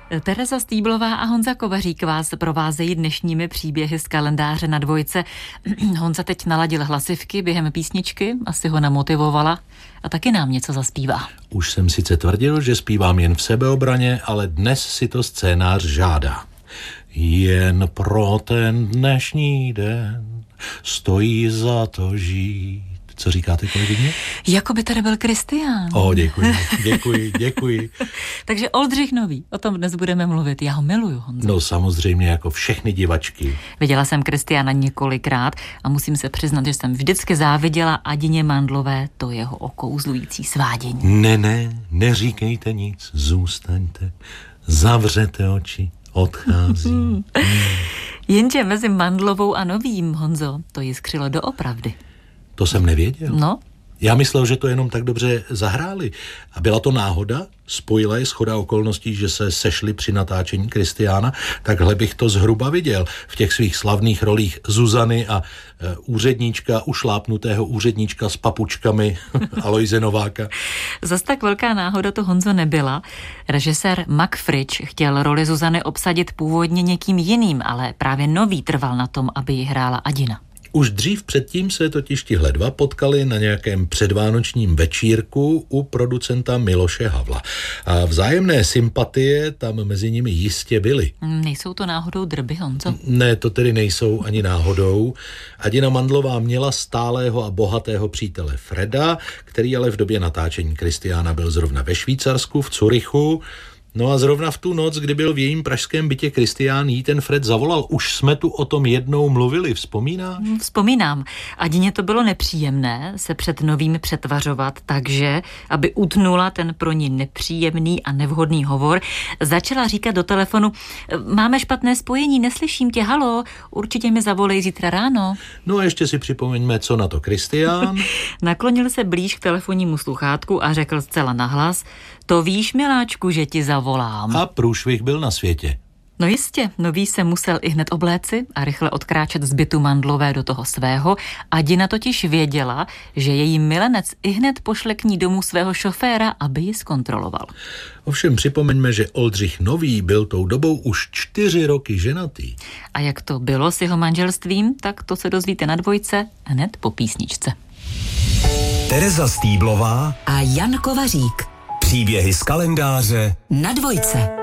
Tereza Stýblová a Honza Kovařík vás provázejí dnešními příběhy z kalendáře Na dvojce. Honza teď naladil hlasivky během písničky, asi ho namotivovala a taky nám něco zaspívá. Už jsem sice tvrdil, že zpívám jen v sebeobraně, ale dnes si to scénář žádá. Jen pro ten dnešní den stojí za to žít. Co říkáte, kolegyně? Jako by tady byl Kristián. Děkuji. Takže Oldřich Nový, o tom dnes budeme mluvit. Já ho miluju, Honzo. No samozřejmě, jako všechny divačky. Viděla jsem Kristiána několikrát a musím se přiznat, že jsem vždycky záviděla Adině Mandlové to jeho okouzlující svádění. Neříkejte nic, zůstaňte, zavřete oči, odchází. Jenže mezi Mandlovou a Novým, Honzo, to jiskřilo doopravdy. To jsem nevěděl. No? Já myslel, že to jenom tak dobře zahráli. A byla to náhoda? Spojila je shoda okolností, že se sešli při natáčení Kristiána? Takhle bych to zhruba viděl v těch svých slavných rolích Zuzany a úředníčka, ušlápnutého úředníčka s papučkami Alojze Nováka. Zas tak velká náhoda to, Honzo, nebyla. Režisér Mac Frič chtěl roli Zuzany obsadit původně někým jiným, ale právě Nový trval na tom, aby ji hrála Adina. Už dřív předtím se totiž tihle dva potkali na nějakém předvánočním večírku u producenta Miloše Havla. A vzájemné sympatie tam mezi nimi jistě byly. Nejsou to náhodou drby, Honzo? Ne, to tedy nejsou ani náhodou. Adina Mandlová měla stálého a bohatého přítele Freda, který ale v době natáčení Kristiána byl zrovna ve Švýcarsku, v Curychu. No a zrovna v tu noc, kdy byl v jejím pražském bytě Kristián, jí ten Fred zavolal. Už jsme tu o tom jednou mluvili, vzpomínáš? Vzpomínám. Adině to bylo nepříjemné se před Novým přetvařovat, takže, aby utnula ten pro ní nepříjemný a nevhodný hovor, začala říkat do telefonu: máme špatné spojení, neslyším tě, halo, určitě mi zavolej zítra ráno. No a ještě si připomeňme, co na to Kristián. Naklonil se blíž k telefonnímu sluchátku a řekl zcela nahlas: to víš, miláčku, že ti zavolám. A průšvih byl na světě. No jistě, Nový se musel ihned obléci a rychle odkráčet z bytu Mandlové do toho svého. Adina totiž věděla, že její milenec ihned pošle k ní domů svého šoféra, aby ji zkontroloval. Ovšem připomeňme, že Oldřich Nový byl tou dobou už 4 roky ženatý. A jak to bylo s jeho manželstvím, tak to se dozvíte na dvojce hned po písničce. Tereza Stýblová a Jan Kovařík. Příběhy z kalendáře Na dvojce.